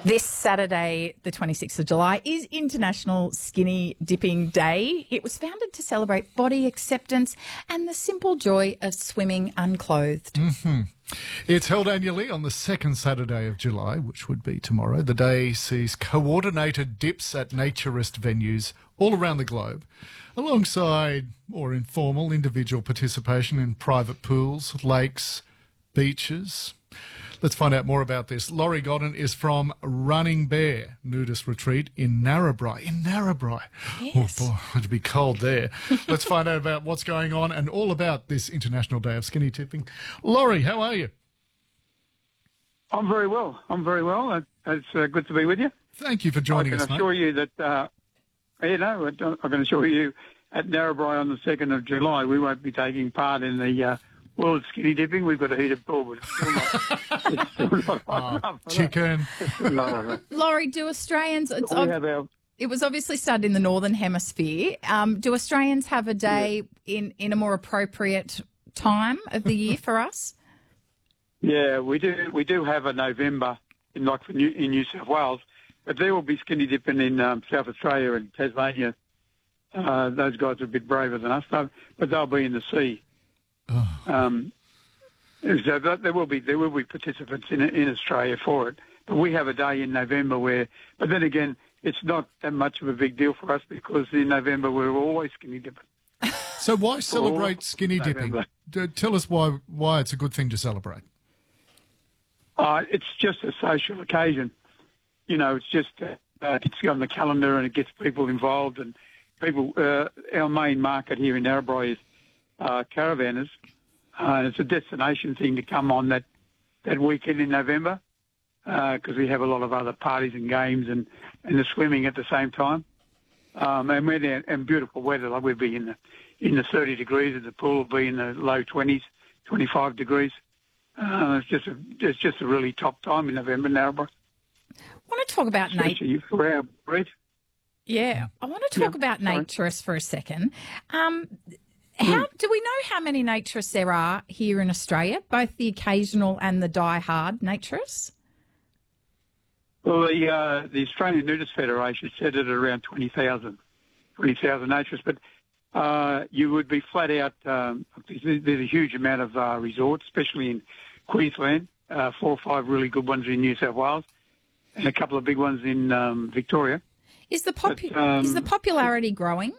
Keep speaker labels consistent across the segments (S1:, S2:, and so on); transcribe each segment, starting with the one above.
S1: This Saturday, the 26th of July, is International Skinny Dipping Day. It was founded to celebrate body acceptance and the simple joy of swimming unclothed.
S2: It's held annually on the second Saturday of July, which would be tomorrow. The day sees coordinated dips at naturist venues all around the globe, alongside more informal individual participation in private pools, lakes, beaches. Let's find out more about this. Laurie Godden is from Running Bear Nudist Retreat in Narrabri.
S1: Yes.
S2: Oh, boy, it'd be cold there. Let's find out about what's going on and all about this International Day of Skinny Dipping. Laurie, how are you?
S3: I'm very well. It's good to be with you.
S2: Thank you for joining us,
S3: I can assure you that, I can assure you at Narrabri on the 2nd of July, we won't be taking part in the World Skinny Dipping. We've got a heated pool, but it's still not hot enough.
S2: Chicken.
S1: Laurie, do Australians... It was obviously started in the Northern Hemisphere. Do Australians have a day in a more appropriate time of the year for us?
S3: Yeah, we do. We do have a November in New South Wales, but there will be skinny dipping in South Australia and Tasmania. Those guys are a bit braver than us, but they'll be in the sea. So there will be participants in Australia for it. But we have a day in November but then again, it's not that much of a big deal for us because in November we're always skinny dipping.
S2: So why celebrate skinny dipping? Tell us why it's a good thing to celebrate.
S3: It's just a social occasion. You know, it's just it's on the calendar and it gets people involved and people. Our main market here in Narrabri is caravanners, and it's a destination thing to come on that weekend in November because we have a lot of other parties and games and the swimming at the same time. And we're there in beautiful weather. Like we'll be in the 30 degrees, and the pool will be in the low 20s, 25 degrees. It's just a really top time in November in Narrabri.
S1: I want to talk about nature.
S3: For our bread.
S1: Yeah, I want to talk about naturists for a second. Do we know how many naturists there are here in Australia, both the occasional and the die-hard naturists?
S3: Well, the Australian Nudist Federation said it at around 20,000 naturists, but you would be flat out. There's a huge amount of resorts, especially in Queensland, 4 or 5 really good ones in New South Wales, and a couple of big ones in Victoria.
S1: Is the popularity growing?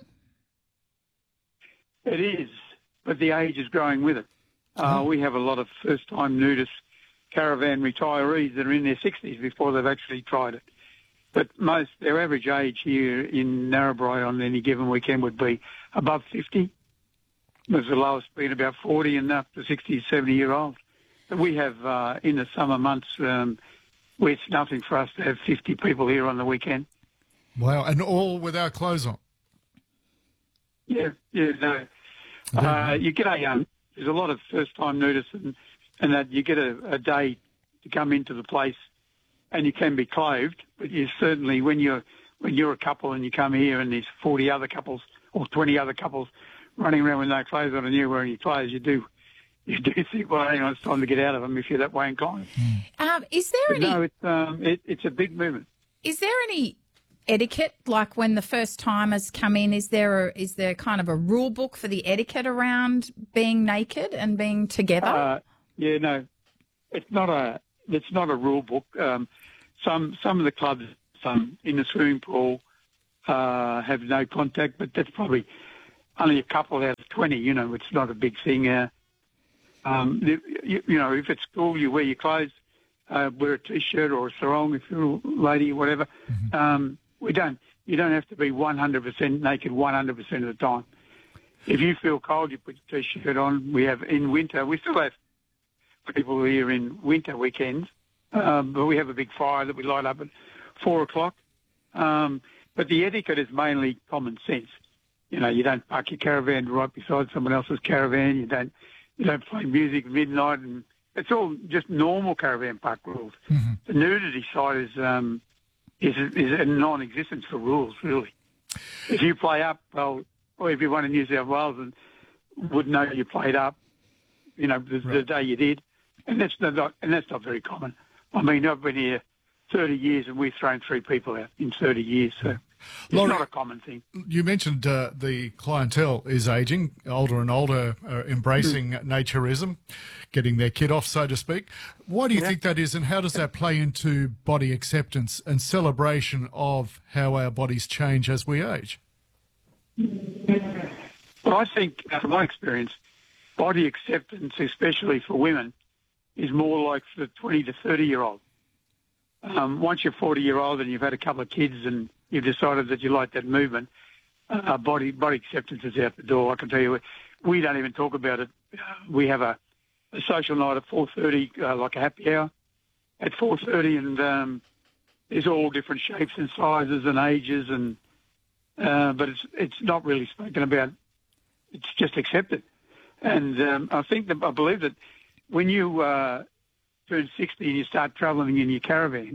S3: It is, but the age is growing with it. We have a lot of first-time nudist caravan retirees that are in their 60s before they've actually tried it. But their average age here in Narrabri on any given weekend would be above 50. There's the lowest being about 40 and up to 60, 70-year-olds. But we have, in the summer months, where it's nothing for us to have 50 people here on the weekend.
S2: Wow, and all without clothes on?
S3: Yeah, no. You get there's a lot of first-time nudists and that you get a day to come into the place and you can be clothed, but you certainly, when you're a couple and you come here and there's 40 other couples or 20 other couples running around with no clothes on and you're wearing your clothes, you do think, well, hang on, it's time to get out of them if you're that way inclined.
S1: Is there any...
S3: No, it's a big movement.
S1: Is there any etiquette, like when the first timers come in? Is there kind of a rule book for the etiquette around being naked and being together?
S3: No, it's not a rule book. Some of the clubs, in the swimming pool, have no contact, but that's probably only a couple out of 20. You know, it's not a big thing. If it's cool, you wear your clothes, wear a t-shirt or a sarong if you're a lady or whatever. Mm-hmm. You don't have to be 100% naked 100% of the time. If you feel cold, you put your t-shirt on. We have in winter, we still have people here in winter weekends, but we have a big fire that we light up at 4 o'clock. But the etiquette is mainly common sense. You know, you don't park your caravan right beside someone else's caravan. You don't play music at midnight, and it's all just normal caravan park rules. Mm-hmm. The nudity side is a non-existence for rules, really. If you play up, well, or everyone in New South Wales would know you played up, the day you did, and that's not very common. I mean, I've been here 30 years, and we've thrown 3 people out in 30 years. So it's
S2: Laurie,
S3: not a common thing.
S2: You mentioned the clientele is ageing, older and older, embracing naturism, getting their kid off, so to speak. Why do you think that is, and how does that play into body acceptance and celebration of how our bodies change as we age?
S3: Well, I think, from my experience, body acceptance, especially for women, is more like the 20 to 30-year-old. Once you're 40-year-old and you've had a couple of kids and you've decided that you like that movement, body acceptance is out the door. I can tell you, we don't even talk about it. We have a social night at 4:30, like a happy hour at 4:30, and there's all different shapes and sizes and ages, and but it's not really spoken about. It's just accepted. And I believe that when you turn 60 and you start travelling in your caravan,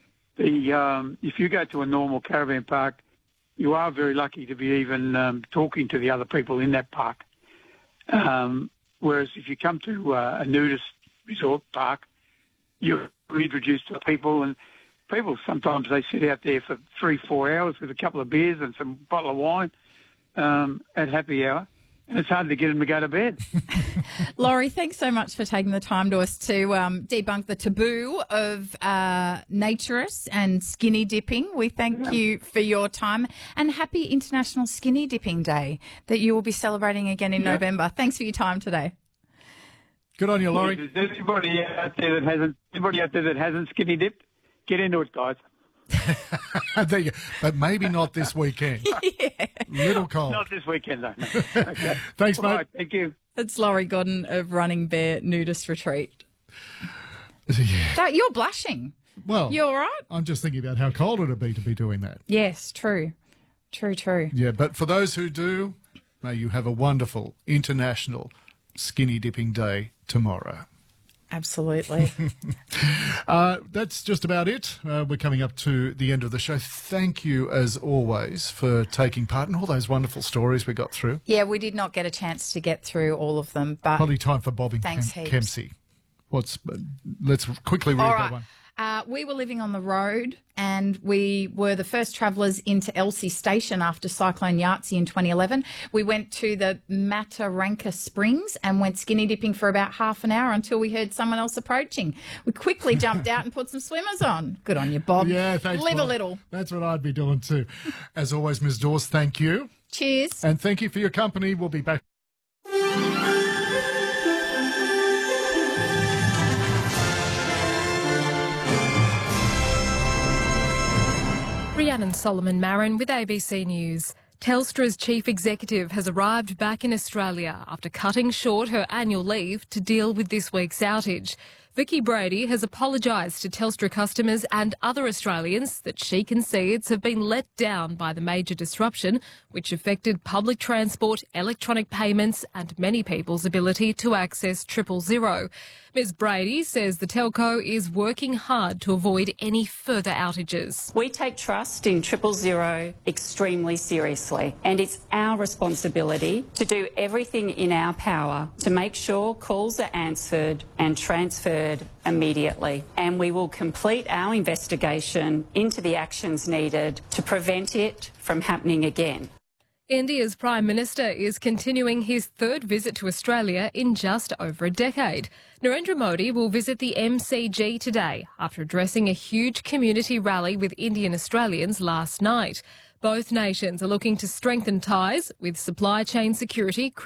S3: if you go to a normal caravan park, you are very lucky to be even talking to the other people in that park. Whereas if you come to a nudist resort park, you're introduced to people, and people sometimes they sit out there for 3-4 hours with a couple of beers and some bottle of wine at happy hour. And it's hard to get them to go to bed.
S1: Laurie, thanks so much for taking the time to us to debunk the taboo of naturists and skinny dipping. We thank you for your time, and happy International Skinny Dipping Day that you will be celebrating again in November. Thanks for your time today.
S2: Good on you, Laurie.
S3: If there's anybody out there that hasn't skinny dipped, get into it, guys.
S2: There you go. But maybe not this weekend. Little cold.
S3: Not this weekend, though. No. Okay.
S2: Thanks, mate.
S3: Right, thank you.
S1: It's Laurie Godden of Running Bear Nudist Retreat.
S2: Yeah.
S1: You're blushing.
S2: Well,
S1: you all right?
S2: I'm just thinking about how cold it would be to be doing that.
S1: Yes, true. True.
S2: Yeah, but for those who do, may you have a wonderful International Skinny Dipping Day tomorrow.
S1: Absolutely.
S2: That's just about it. We're coming up to the end of the show. Thank you, as always, for taking part in all those wonderful stories we got through.
S1: Yeah, we did not get a chance to get through all of them, but
S2: probably time for Bobbing Kempsey. Let's quickly read that one.
S1: We were living on the road, and we were the first travellers into Elsie Station after Cyclone Yahtzee in 2011. We went to the Mataranka Springs and went skinny dipping for about half an hour until we heard someone else approaching. We quickly jumped out and put some swimmers on. Good on you, Bob.
S2: Yeah, thanks.
S1: Live
S2: Bob.
S1: a little.
S2: That's what I'd be doing too. As always, Ms. Dawes, thank you.
S1: Cheers.
S2: And thank you for your company. We'll be back.
S4: Rhiannon Solomon Marin with ABC News. Telstra's chief executive has arrived back in Australia after cutting short her annual leave to deal with this week's outage. Vicki Brady has apologised to Telstra customers and other Australians that she concedes have been let down by the major disruption, which affected public transport, electronic payments and many people's ability to access 000. Ms Brady says the telco is working hard to avoid any further outages.
S5: We take trust in 000 extremely seriously, and it's our responsibility to do everything in our power to make sure calls are answered and transferred immediately. And we will complete our investigation into the actions needed to prevent it from happening again.
S4: India's Prime Minister is continuing his third visit to Australia in just over a decade. Narendra Modi will visit the MCG today after addressing a huge community rally with Indian Australians last night. Both nations are looking to strengthen ties with supply chain security